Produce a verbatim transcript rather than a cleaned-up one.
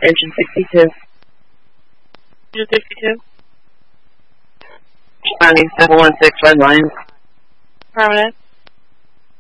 Engine sixty-two. Engine sixty-two. County seven one six red line. Permanent.